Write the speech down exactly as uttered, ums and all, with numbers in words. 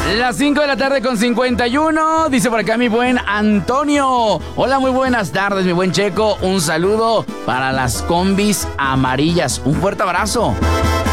Las cinco de la tarde con cincuenta y uno, dice por acá mi buen Antonio. Hola, muy buenas tardes, mi buen Checo. Un saludo para las combis amarillas. Un fuerte abrazo.